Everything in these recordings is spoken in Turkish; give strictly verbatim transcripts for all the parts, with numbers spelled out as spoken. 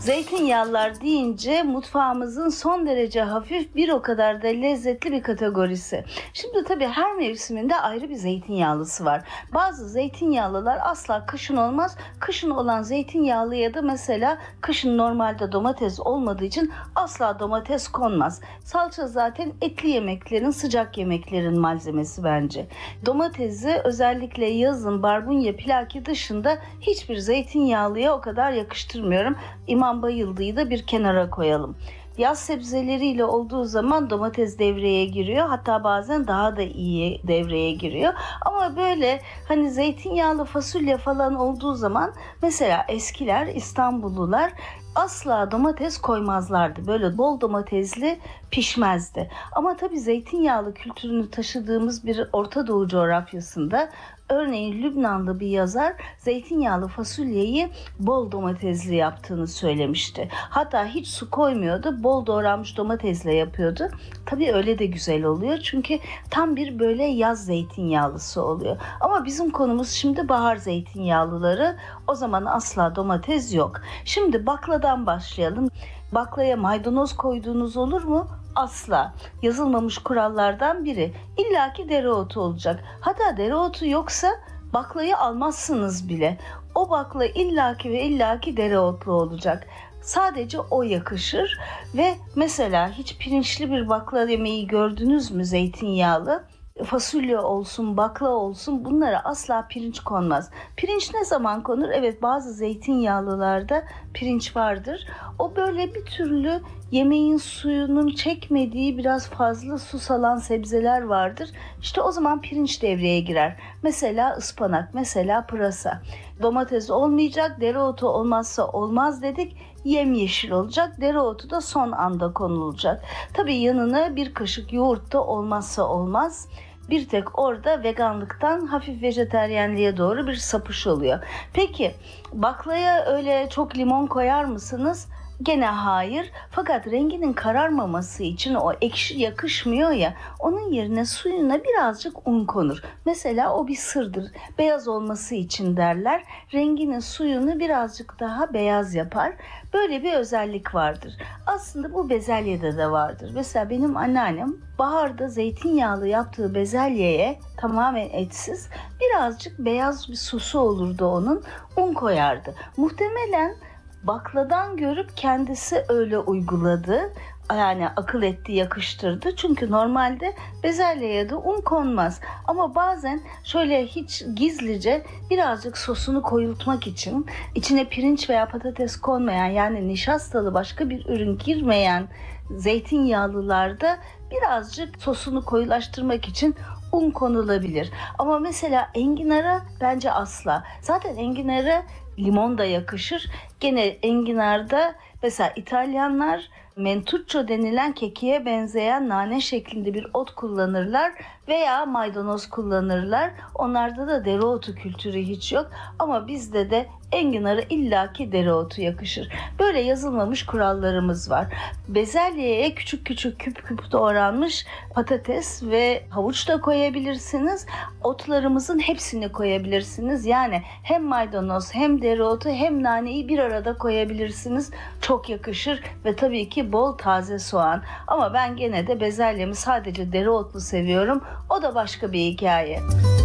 Zeytinyağlılar deyince mutfağımızın son derece hafif bir o kadar da lezzetli bir kategorisi. Şimdi tabii her mevsiminde ayrı bir zeytinyağlısı var. Bazı zeytinyağlılar asla kışın olmaz. Kışın olan zeytinyağlıya da mesela kışın normalde domates olmadığı için asla domates konmaz. Salça zaten etli yemeklerin, sıcak yemeklerin malzemesi bence. Domatesi özellikle yazın barbunya pilaki dışında hiçbir zeytinyağlıya o kadar yakıştırmıyorum. İmam bayıldığı da bir kenara koyalım. Yaz sebzeleriyle olduğu zaman domates devreye giriyor. Hatta bazen daha da iyi devreye giriyor. Ama böyle hani zeytinyağlı fasulye falan olduğu zaman mesela eskiler İstanbullular asla domates koymazlardı. Böyle bol domatesli pişmezdi. Ama tabii zeytinyağlı kültürünü taşıdığımız bir Orta Doğu coğrafyasında örneğin Lübnanlı bir yazar zeytinyağlı fasulyeyi bol domatesli yaptığını söylemişti. Hatta hiç su koymuyordu, bol doğranmış domatesle yapıyordu. Tabii öyle de güzel oluyor çünkü tam bir böyle yaz zeytinyağlısı oluyor. Ama bizim konumuz şimdi bahar zeytinyağlıları. O zaman asla domates yok. Şimdi bakladan başlayalım. Baklaya maydanoz koyduğunuz olur mu? Asla. Yazılmamış kurallardan biri. İlla ki dereotu olacak. Hatta dereotu yoksa baklayı almazsınız bile. O bakla illaki ve illaki dereotlu olacak. Sadece o yakışır ve mesela hiç pirinçli bir bakla yemeği gördünüz mü zeytinyağlı? Fasulye olsun, bakla olsun bunlara asla pirinç konmaz. Pirinç ne zaman konur? Evet, bazı zeytinyağlılarda pirinç vardır. O böyle bir türlü yemeğin suyunun çekmediği biraz fazla su salan sebzeler vardır. İşte o zaman pirinç devreye girer. Mesela ıspanak, mesela pırasa. Domates olmayacak, dereotu olmazsa olmaz dedik. Yemyeşil olacak, dereotu da son anda konulacak. Tabii yanına bir kaşık yoğurt da olmazsa olmaz. Bir tek orada veganlıktan hafif vejeteryenliğe doğru bir sapış oluyor. Peki baklaya öyle çok limon koyar mısınız? Gene hayır. Fakat renginin kararmaması için o ekşi yakışmıyor ya, onun yerine suyuna birazcık un konur. Mesela o bir sırdır. Beyaz olması için derler. Renginin suyunu birazcık daha beyaz yapar. Böyle bir özellik vardır. Aslında bu bezelyede de vardır. Mesela benim anneannem baharda zeytinyağlı yaptığı bezelyeye tamamen etsiz birazcık beyaz bir sosu olurdu onun. Un koyardı. Muhtemelen bakladan görüp kendisi öyle uyguladı. Yani akıl etti, yakıştırdı. Çünkü normalde bezelyeye de un konmaz. Ama bazen şöyle hiç gizlice birazcık sosunu koyultmak için içine pirinç veya patates konmayan, yani nişastalı başka bir ürün girmeyen zeytinyağlılarda birazcık sosunu koyulaştırmak için un konulabilir. Ama mesela enginara bence asla. Zaten enginara limon da yakışır. Gene enginarda mesela İtalyanlar mentuccio denilen kekiğe benzeyen nane şeklinde bir ot kullanırlar veya maydanoz kullanırlar. Onlarda da dereotu kültürü hiç yok ama bizde de enginara illaki dereotu yakışır. Böyle yazılmamış kurallarımız var. Bezelyeye küçük küçük küp küp doğranmış patates ve havuç da koyabilirsiniz. Otlarımızın hepsini koyabilirsiniz. Yani hem maydanoz hem dereotu hem naneyi bir arada koyabilirsiniz. Çok yakışır ve tabii ki bol taze soğan. Ama ben gene de bezelyemi sadece dereotlu seviyorum. O da başka bir hikaye.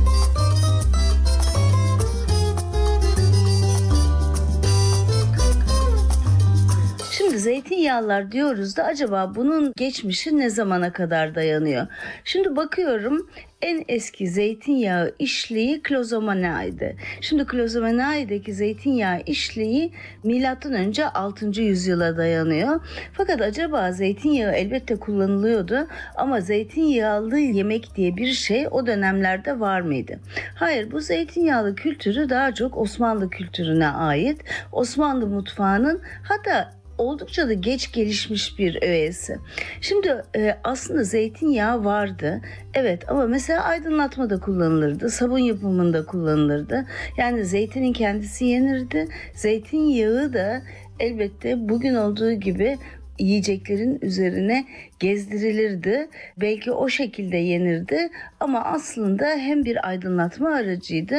Şimdi zeytinyağlılar diyoruz da acaba bunun geçmişi ne zamana kadar dayanıyor? Şimdi bakıyorum, en eski zeytinyağı işleği Klozomenai'de. Şimdi Klozomenai'deki zeytinyağı işleği milattan önce altıncı yüzyıla dayanıyor. Fakat acaba zeytinyağı elbette kullanılıyordu ama zeytinyağlı yemek diye bir şey o dönemlerde var mıydı? Hayır, bu zeytinyağlı kültürü daha çok Osmanlı kültürüne ait. Osmanlı mutfağının hatta oldukça da geç gelişmiş bir öğesi. Şimdi e, aslında zeytinyağı vardı. Evet, ama mesela aydınlatmada kullanılırdı. Sabun yapımında kullanılırdı. Yani zeytinin kendisi yenirdi. Zeytinyağı da elbette bugün olduğu gibi yiyeceklerin üzerine gezdirilirdi. Belki o şekilde yenirdi ama aslında hem bir aydınlatma aracıydı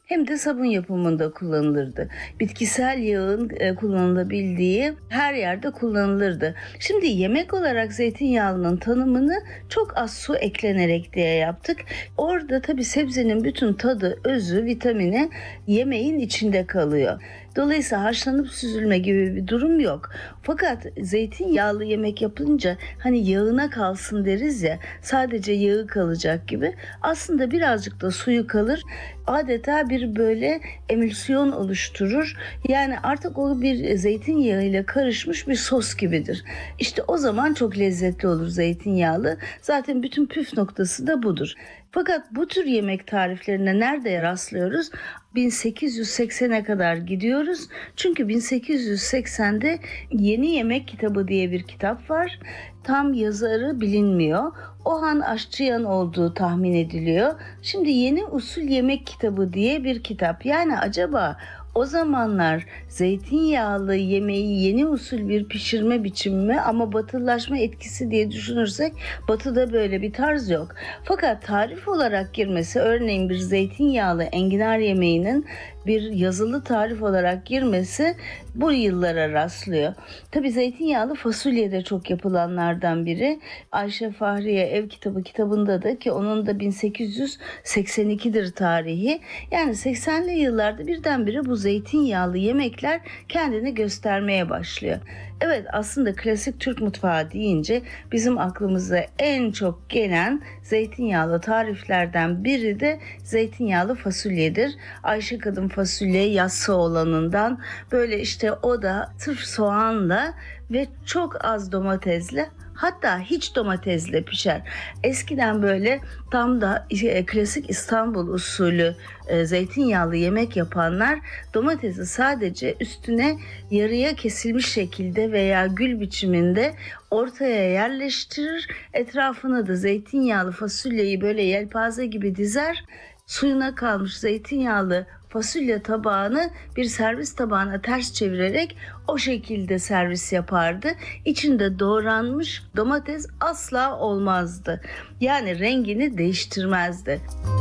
hem de sabun yapımında kullanılırdı. Bitkisel yağın e, kullanılabildiği her yerde kullanılırdı. Şimdi yemek olarak zeytinyağının tanımını çok az su eklenerek diye yaptık. Orada tabii sebzenin bütün tadı, özü, vitamini yemeğin içinde kalıyor. Dolayısıyla haşlanıp süzülme gibi bir durum yok. Fakat zeytinyağlı yemek yapınca hani yağına kalsın deriz ya, sadece yağı kalacak gibi. Aslında birazcık da suyu kalır. Adeta bir böyle emülsiyon oluşturur. Yani artık o bir zeytinyağıyla karışmış bir sos gibidir. İşte o zaman çok lezzetli olur zeytinyağlı. Zaten bütün püf noktası da budur. Fakat bu tür yemek tariflerine nerede rastlıyoruz? bin sekiz yüz seksene kadar gidiyoruz. Çünkü bin sekiz yüz seksende Yeni Yemek Kitabı diye bir kitap var. Tam yazarı bilinmiyor. Ohan Aşçıyan olduğu tahmin ediliyor. Şimdi Yeni Usul Yemek Kitabı diye bir kitap. Yani acaba o zamanlar zeytinyağlı yemeği yeni usul bir pişirme biçimi mi, ama batılılaşma etkisi diye düşünürsek batıda böyle bir tarz yok. Fakat tarif olarak girmesi, örneğin bir zeytinyağlı enginar yemeğinin bir yazılı tarif olarak girmesi bu yıllara rastlıyor. Tabii zeytinyağlı fasulye de çok yapılanlardan biri. Ayşe Fahriye Ev Kitabı kitabında da, ki onun da bin sekiz yüz seksen ikidir tarihi. Yani seksenli yıllarda birdenbire bu zeytinyağlı yemekler kendini göstermeye başlıyor. Evet, aslında klasik Türk mutfağı deyince bizim aklımıza en çok gelen zeytinyağlı tariflerden biri de zeytinyağlı fasulyedir. Ayşe Kadın fasulye yassı olanından, böyle işte o da sırf soğanla ve çok az domatesle, hatta hiç domatesle pişer. Eskiden böyle tam da e, klasik İstanbul usulü e, zeytinyağlı yemek yapanlar domatesi sadece üstüne yarıya kesilmiş şekilde veya gül biçiminde ortaya yerleştirir. Etrafına da zeytinyağlı fasulyeyi böyle yelpaze gibi dizer. Suyuna kalmış zeytinyağlı fasulye tabağını bir servis tabağına ters çevirerek o şekilde servis yapardı. İçinde doğranmış domates asla olmazdı. Yani rengini değiştirmezdi.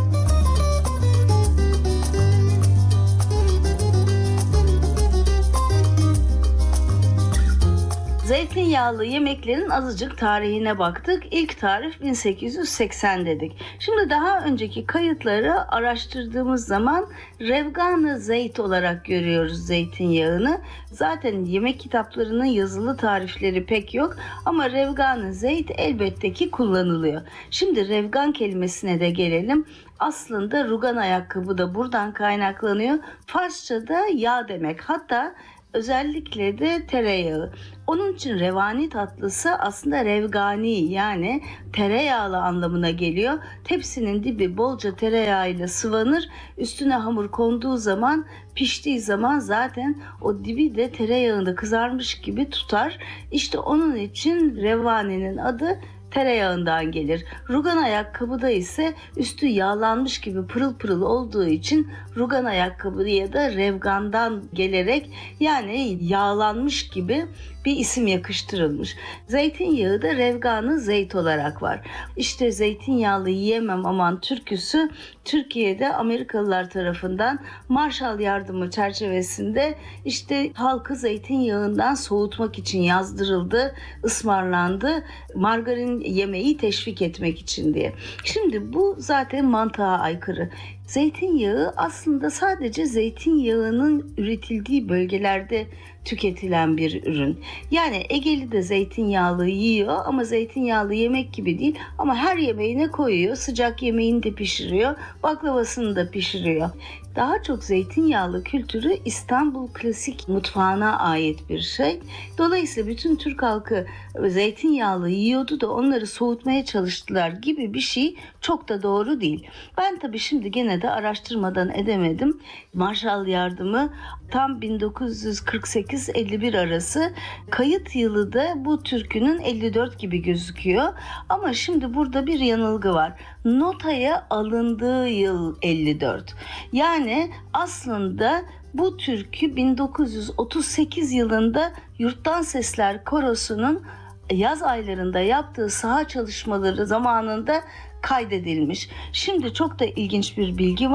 Zeytinyağlı yemeklerin azıcık tarihine baktık. İlk tarif bin sekiz yüz seksen dedik. Şimdi daha önceki kayıtları araştırdığımız zaman revgan-ı zeyt olarak görüyoruz zeytinyağını. Zaten yemek kitaplarının yazılı tarifleri pek yok ama revgan-ı zeyt elbette ki kullanılıyor. Şimdi revgan kelimesine de gelelim. Aslında rugan ayakkabı da buradan kaynaklanıyor. Farsça'da yağ demek. Hatta özellikle de tereyağı. Onun için revani tatlısı aslında revgani, yani tereyağlı anlamına geliyor. Tepsinin dibi bolca tereyağıyla sıvanır. Üstüne hamur konduğu zaman, piştiği zaman zaten o dibi de tereyağında kızarmış gibi tutar. İşte onun için revaninin adı tereyağından gelir. Rugan ayakkabıda ise üstü yağlanmış gibi pırıl pırıl olduğu için rugan ayakkabı ya da revgandan gelerek, yani yağlanmış gibi bir isim yakıştırılmış. Zeytinyağı da revganı zeyt olarak var. İşte zeytinyağlı yiyemem aman türküsü Türkiye'de Amerikalılar tarafından Marshall Yardımı çerçevesinde işte halkı zeytinyağından soğutmak için yazdırıldı, ısmarlandı. Margarin yemeği teşvik etmek için diye. Şimdi bu zaten mantığa aykırı. Zeytinyağı aslında sadece zeytinyağının üretildiği bölgelerde tüketilen bir ürün. Yani Egeli de zeytinyağlı yiyor ama zeytinyağlı yemek gibi değil, ama her yemeğine koyuyor. Sıcak yemeğini de pişiriyor, baklavasını da pişiriyor. Daha çok zeytinyağlı kültürü İstanbul klasik mutfağına ait bir şey. Dolayısıyla bütün Türk halkı zeytinyağlı yiyordu da onları soğutmaya çalıştılar gibi bir şey çok da doğru değil. Ben tabii şimdi gene de araştırmadan edemedim. Marshall Yardımı tam bin dokuz yüz kırk sekiz elli bir arası, kayıt yılı da bu türkünün elli dört gibi gözüküyor. Ama şimdi burada bir yanılgı var. Notaya alındığı yıl elli dört. Yani aslında bu türkü bin dokuz yüz otuz sekiz yılında Yurttan Sesler Korosu'nun yaz aylarında yaptığı saha çalışmaları zamanında kaydedilmiş. Şimdi çok da ilginç bir bilgi var.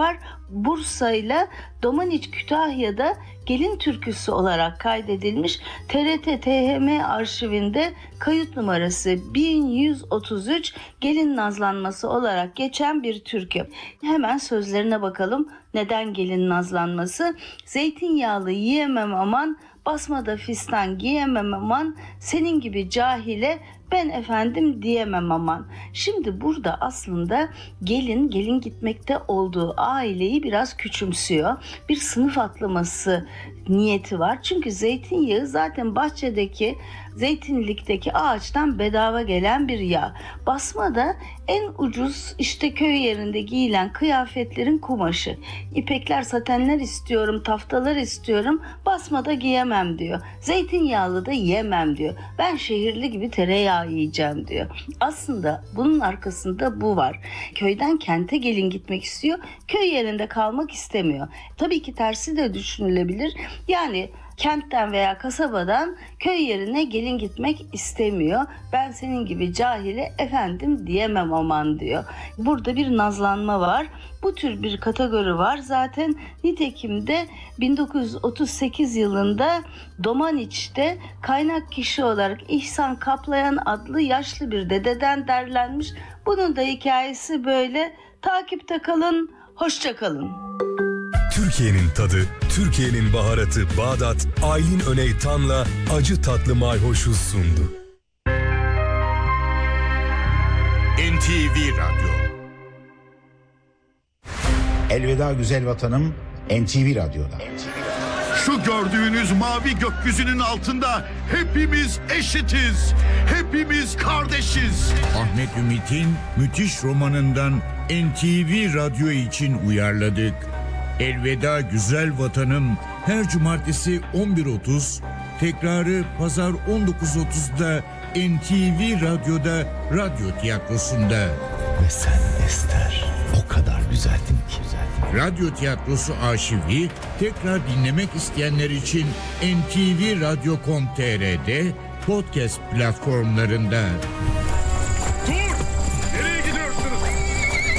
Bursa ile Domaniç Kütahya'da gelin türküsü olarak kaydedilmiş. T R T T H M arşivinde kayıt numarası bin yüz otuz üç gelin nazlanması olarak geçen bir türkü. Hemen sözlerine bakalım. Neden gelin nazlanması? Zeytinyağlı yiyemem aman, basmada fistan giyemem aman, senin gibi cahile ben efendim diyemem aman. Şimdi burada aslında gelin gelin gitmekte olduğu aileyi biraz küçümsüyor. Bir sınıf atlaması niyeti var. Çünkü zeytinyağı zaten bahçedeki, zeytinlikteki ağaçtan bedava gelen bir yağ. Basma da en ucuz işte köy yerinde giyilen kıyafetlerin kumaşı. İpekler, satenler istiyorum, taftalar istiyorum. Basma da giyemem diyor. Zeytinyağlı da yiyemem diyor. Ben şehirli gibi tereyağı yiyeceğim diyor. Aslında bunun arkasında bu var. Köyden kente gelin gitmek istiyor. Köy yerinde kalmak istemiyor. Tabii ki tersi de düşünülebilir. Yani kentten veya kasabadan köy yerine gelin gitmek istemiyor. Ben senin gibi cahile efendim diyemem aman diyor. Burada bir nazlanma var. Bu tür bir kategori var. Zaten nitekim de bin dokuz yüz otuz sekiz yılında Domaniç'te kaynak kişi olarak İhsan Kaplayan adlı yaşlı bir dededen derlenmiş. Bunun da hikayesi böyle. Takipte kalın, hoşça kalın. Türkiye'nin tadı, Türkiye'nin baharatı Bağdat, Aylin Öneytan'la acı tatlı mayhoşu sundu. N T V Radyo. Elveda güzel vatanım, N T V Radyo'da. Şu gördüğünüz mavi gökyüzünün altında hepimiz eşitiz. Hepimiz kardeşiz. Ahmet Ümit'in müthiş romanından N T V Radyo için uyarladık. Elveda güzel vatanım her cumartesi on bir otuz, tekrarı pazar on dokuz otuzda N T V Radyo'da, radyo tiyatrosunda. Ve sen Ester o kadar güzeldin ki. Radyo tiyatrosu arşivi tekrar dinlemek isteyenler için N T V Radyo nokta com nokta t r'de podcast platformlarında.